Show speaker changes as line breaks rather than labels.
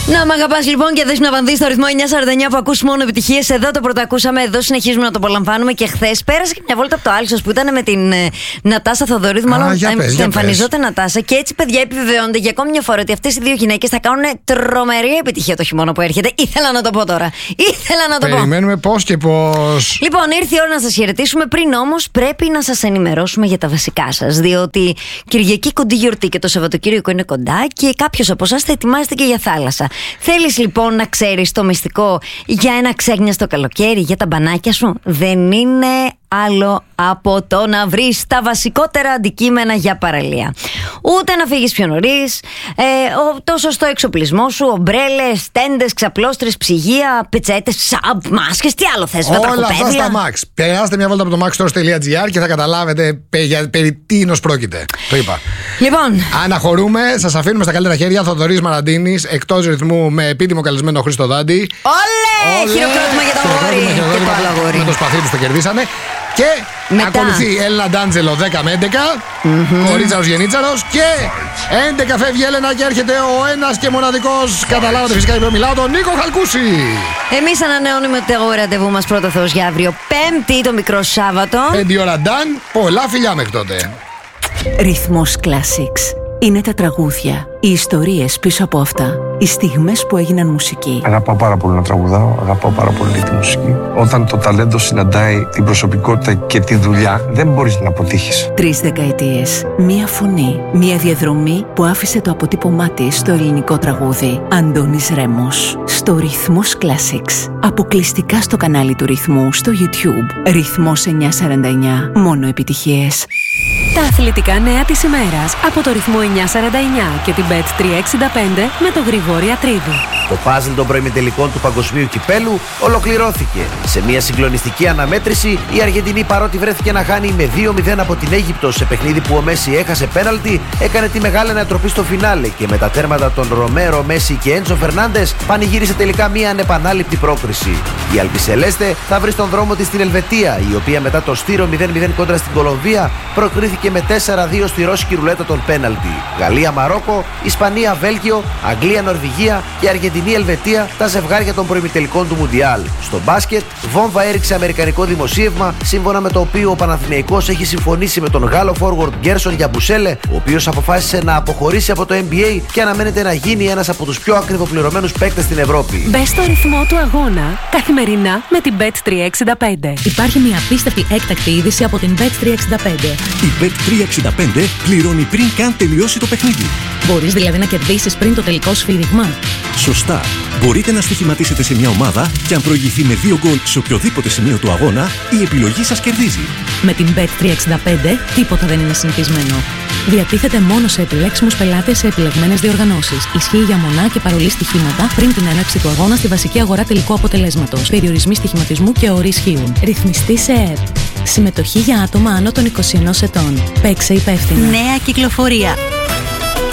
Να μ' αγαπάς λοιπόν και δες να βανδύεις στο ρυθμό 949 που ακούς μόνο επιτυχίες. Εδώ το πρωτοακούσαμε, εδώ συνεχίζουμε να το απολαμβάνουμε. Και χθες πέρασε και μια βόλτα από το Άλσος που ήταν με την Νατάσα Θοδωρίδου. Μάλλον εμφανιζόταν Νατάσα. Και έτσι, παιδιά, επιβεβαιώνεται για ακόμη μια φορά ότι αυτές οι δύο γυναίκες θα κάνουν τρομερή επιτυχία το χειμώνα που έρχεται. Ήθελα να το πω τώρα.
Περιμένουμε πώς και πώς.
Λοιπόν, ήρθε η ώρα να σας χαιρετήσουμε. Πριν όμως πρέπει να σας ενημερώσουμε για τα βασικά σας. Διότι Κυριακή κοντή γιορτή και το Σαββατοκύριακο είναι κοντά και κάποιος από εσάς θα ετοιμάζεται και για θάλασσα. Θέλεις λοιπόν να ξέρεις το μυστικό για ένα ξέγνιαστο καλοκαίρι, για τα μπανάκια σου? Δεν είναι άλλο από το να βρεις τα βασικότερα αντικείμενα για παραλία. Ούτε να φύγεις πιο νωρίς, το σωστό εξοπλισμό σου, ομπρέλες, τέντες, ξαπλώστρες, ψυγεία, πετσέτες, σαμπ, μάσκες, τι άλλο θες?
Όλα αυτά στα Max. Περάστε μια βόλτα από το maxstores.gr και θα καταλάβετε περί τίνος πρόκειται. Το είπα.
Λοιπόν,
αναχωρούμε, σας αφήνουμε στα καλύτερα χέρια. Θοδωρής Μαραντίνης, εκτός ρυθμού με επίτιμο καλεσμένο Χρήστο Δάντη.
Όλε! Χειροκρότημα για το αγόρι.
Με το σπαθί τους το κερδίσανε. Και μετά ακολουθεί Έλληνα Ντάντζελο 10 με 11, ο Ρίτσαρος Γενίτσαρος. Και 11 φεύγει η Έλενα και έρχεται ο ένας και μοναδικός, καταλάβατε φυσικά γιατί μιλάω, τον Νίκο Χαλκούση.
Εμείς ανανεώνουμε το ραντεβού μας πρώτο Θεός για αύριο Πέμπτη, το μικρό Σάββατο.
5 ώρα Νταν, πολλά φιλιά μέχρι τότε.
Ρυθμός Classics. Είναι τα τραγούδια, οι ιστορίες πίσω από αυτά, οι στιγμές που έγιναν μουσική.
Αγαπάω πάρα πολύ να τραγουδάω, αγαπάω πάρα πολύ τη μουσική. Όταν το ταλέντο συναντάει την προσωπικότητα και τη δουλειά, δεν μπορείς να αποτύχεις.
3 δεκαετίες, μία φωνή, μία διαδρομή που άφησε το αποτύπωμά της στο ελληνικό τραγούδι. Αντώνης Ρέμος, στο Ρυθμός Classics. Αποκλειστικά στο κανάλι του Ρυθμού στο YouTube. Ρυθμός 949, μόνο επιτυχίες. Τα αθλητικά νέα της ημέρας από το Ρυθμό 949 και την Bet365 με τον Γρηγόρη Ατρίδου.
Το παζλ των προημιτελικών του Παγκοσμίου Κυπέλου ολοκληρώθηκε. Σε μια συγκλονιστική αναμέτρηση, η Αργεντινή, παρότι βρέθηκε να χάνει με 2-0 από την Αίγυπτο σε παιχνίδι που ο Μέση έχασε πέναλτι, έκανε τη μεγάλη ανατροπή στο φινάλε και με τα τέρματα των Ρομέρο, Μέση και Έντσο Φερνάντες πανηγύρισε τελικά μια ανεπανάληπτη πρόκριση. Η Αλμπισελέστε θα βρει στον δρόμο της στην Ελβετία, η οποία μετά το στήρο 0-0 κόντρα στην Κολομβία προκρίθηκε με 4-2 στη ρώσικη ρουλέτα των πέναλτι. Γαλλία-Μαρόκο, Ισπανία-Βέλγιο, Αγγλία-Νορβηγία και Αργεντινή-Ελβετία τα ζευγάρια των προημιτελικών του Μουντιάλ. Στο μπάσκετ, βόμβα έριξε αμερικανικό δημοσίευμα, σύμφωνα με το οποίο ο Παναθηναϊκός έχει συμφωνήσει με τον Γάλλο forward Γκέρσον Γιαμπουσέλε, ο οποίος αποφάσισε να αποχωρήσει από το NBA και αναμένεται να γίνει ένας από τους πιο ακριβοπληρωμένους παίκτες στην Ευρώπη.
Μπες στο ρυθμό του αγώνα καθημερινά με την Bet365.
Υπάρχει μια απίστευτη έκτακτη είδηση από την Bet365.
Η Bet365 πληρώνει πριν καν τελειώσει το παιχνίδι.
Μπορείς δηλαδή να κερδίσεις πριν το τελικό σφύριγμα.
Σωστά. Μπορείτε να στοιχηματίσετε σε μια ομάδα και αν προηγηθεί με 2 γκολ σε οποιοδήποτε σημείο του αγώνα, η επιλογή σας κερδίζει.
Με την Bet365 τίποτα δεν είναι συνηθισμένο. Διατίθεται μόνο σε επιλέξιμους πελάτες σε επιλεγμένες διοργανώσεις. Ισχύει για μονά και παρολί στοιχήματα πριν την έναρξη του αγώνα στη βασική αγορά τελικού αποτελέσματος. Περιορισμοί στοιχηματισμού και όροι ισχύουν. Ρυθμιστή σε ΕΕΠ. Συμμετοχή για άτομα άνω των 21 ετών. Παίξε υπεύθυνα.
Νέα κυκλοφορία.